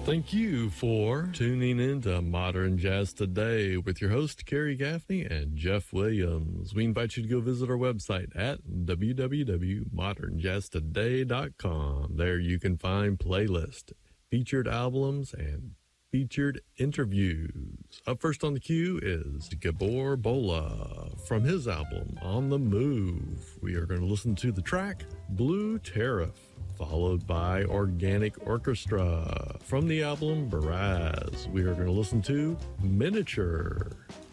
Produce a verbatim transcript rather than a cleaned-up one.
Thank you for tuning in to Modern Jazz Today with your host, Kerry Gaffney and Jeff Williams. We invite you to go visit our website at w w w dot modern jazz today dot com. There you can find playlists, featured albums, and featured interviews. Up first on the queue is Gabor Bola from his album On the Move. We are going to listen to the track Blue Tariff, followed by Organic Orchestra from the album Baraz. We are going to listen to Miniature.